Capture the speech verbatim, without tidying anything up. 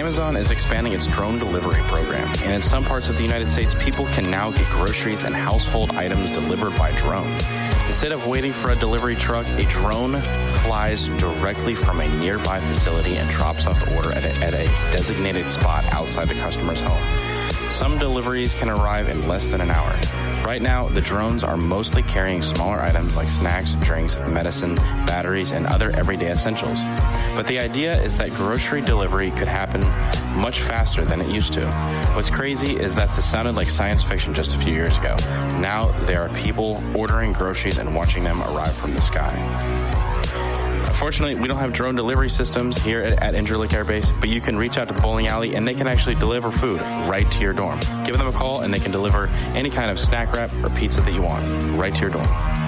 Amazon is expanding its drone delivery program, and in some parts of the United States, people can now get groceries and household items delivered by drone. Instead of waiting for a delivery truck, a drone flies directly from a nearby facility and drops off the order at a, at a designated spot outside the customer's home. Some deliveries can arrive in less than an hour. Right now, the drones are mostly carrying smaller items like snacks, drinks, medicine, batteries, and other everyday essentials. But the idea is that grocery delivery could happen much faster than it used to. What's crazy is that this sounded like science fiction just a few years ago. Now there are people ordering groceries and watching them arrive from the sky. Unfortunately, we don't have drone delivery systems here at, at Incirlik Air Base, but you can reach out to the bowling alley and they can actually deliver food right to your dorm. Give them a call and they can deliver any kind of snack wrap or pizza that you want right to your dorm.